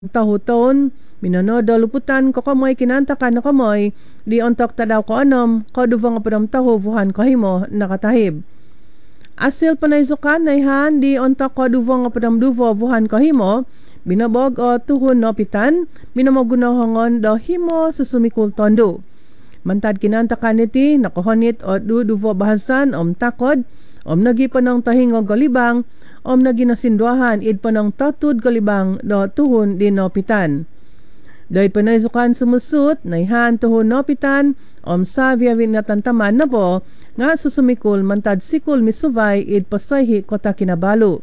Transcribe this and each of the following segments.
tahuton minanodo luputan ko kamoy kinantakan na kamoy di ontok tadaw ko anom ko duvang apadam tahu vuhan ko himo nakatahib. Asil panaysukan na ihan di ontok ko duvang apadam duvo vuhan ko himo binabog o tuhon no pitan minamogunahongon do himo susumikul tondo. Mantad kinantakan iti nakohonit o duvo bahasan takod nagi panang tahingo galibang nagi nasindwahan id panang tatud galibang do tuhon di nopitan. Dahil panaysukan sumusut na ihan tuhon nopitan sabiawin na tantaman na po nga susumikul mantad sikul misubay id pasayhi kota Kinabalu.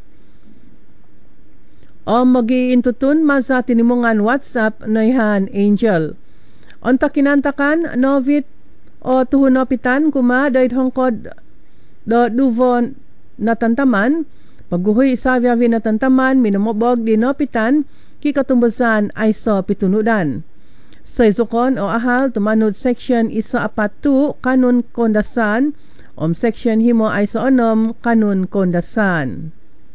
Magi-intutun masa tinimungan WhatsApp na ihan Angel. Onta kinantakan novit o tuhon nopitan kuma dahil hongkod do duvon natantaman pagguhoy sabiawin natantaman minumobog di nopitan kikatumbasan ay so pitunudan. Sa isukon o ahal tumanod section isa apat 2 kanun kondasan section himo ay sa onom kanun kondasan.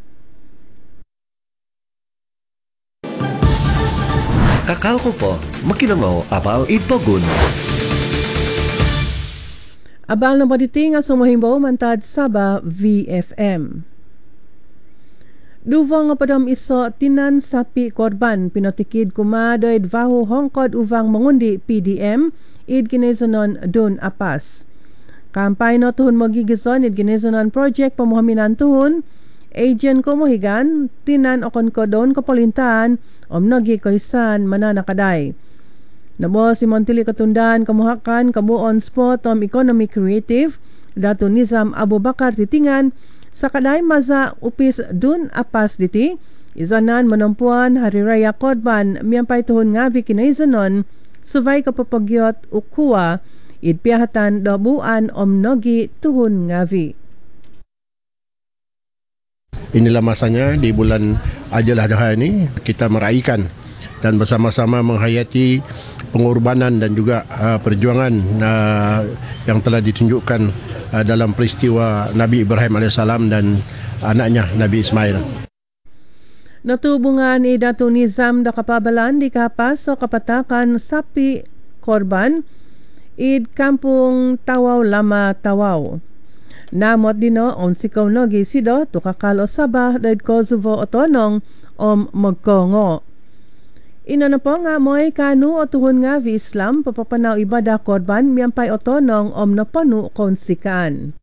Kakao ko po, makinamaw abaw itpogun. Abal na baditi nga sumuhimbo mantad Saba VFM. Duva nga padam iso tinan sapi korban pinotikid kumadoid vahu hongkod uvang mangundi PDM id ginezonon dun apas. Kampay no tuhon magigison id ginezonon project pamuhaminan tuhon agent ko mohigan tinan okon ko doon kapalintaan nagi kaisan mananakaday. Nabo si Montili Katundan kamuhakan kamu on spot economy creative Datu Nizam Abu Bakar titingan sa kaday maza upis dun apas diti izanan manampuan hari raya korban miyampay tuhon nga kinaizanon suvay kapapagyot ukuwa idpiyahatan dobuan nogi tuhon ngavi. Inilah masanya di bulan Adil Adha ini kita meraihkan dan bersama-sama menghayati pengorbanan dan juga perjuangan yang telah ditunjukkan dalam peristiwa Nabi Ibrahim AS dan anaknya Nabi Ismail. Natubungan ni Datu Nizam da kapabalan di kapas o kapatakan sapi korban id kampung Tawaw Lama Tawaw. Namot dino sikaw no gisido tukakal o sabah dahil Kosovo o tonong magkongo. Ino na po nga mo'y kanu o tuhon nga vi Islam papapanaw ibadah korban miyampay o tonong napanu konsikaan.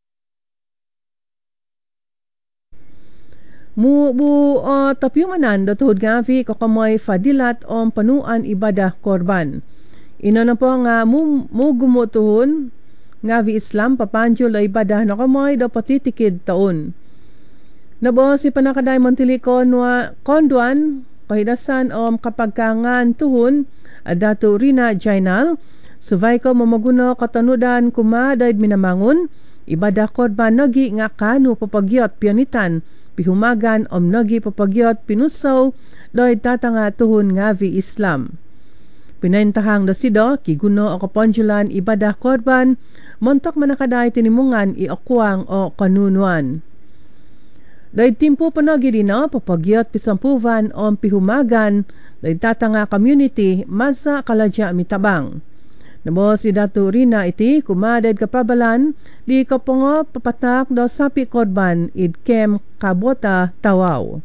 Mubu o tapyumanan do tuhod nga vi kakamoy fadilat panuan ibadah korban. Ino na po nga mugumutuhon nga vi Islam papanjul o ibadah na kamoy do patitikid taon. Nabo si panakaday Montiliko konduan pahidasan kapag kangan tuhon Datu Rina Jainal suvay ko mamaguno katanudan kumadayd minamangun ibadah korban nagi nga kanu papagyot pionitan pihumagan nagi papagyot pinusaw doy tatanga tuhon nga vi Islam. Pinaintahang dasido kiguno o kaponjulan ibadah korban montok manakaday tinimungan iakwang o kanunuan. Dahil timpo panagi din papagyot pisampuvan o pihumagan dahil tatanga community masa kaladya mitabang. Nabo si Datu Rina iti kumadad kapabalan di kapungo papatak do sapi korban id kem kabota Tawaw.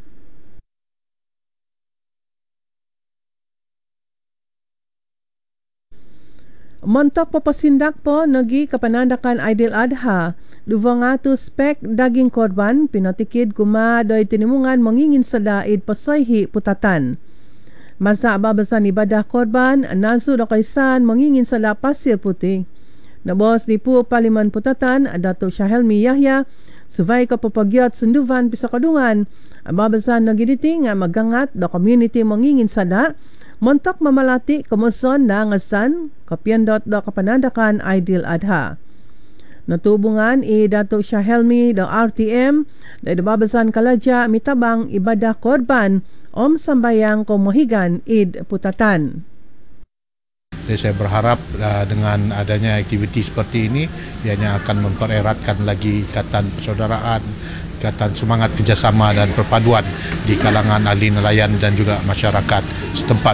Montok papasindak po nagi kapanandakan Idil Adha duwa nga to spek daging korban pinatikid kuma doy tinimungan mangingin sa daid pasayhi putatan. Masa ababasan ibadah korban naso do kaysan mangingin sa pasir puti. Nabos di po paliman putatan Dato Shahelmi Yahya suvay kapapagyot sunduvan pisakadungan ababasan nagiditi nga magangat do community mangingin sa da montok mamalati kamuson na ngasan kapyandot do kapanandakan Idil Adha. Natubungan Dato Shahelmi do RTM da babasan kaladya mitabang ibadah korban sambayang komohigan id putatan. Jadi saya berharap dengan adanya aktiviti seperti ini ianya akan mempereratkan lagi ikatan persaudaraan, peningkatan semangat kerjasama dan perpaduan di kalangan ahli nelayan dan juga masyarakat setempat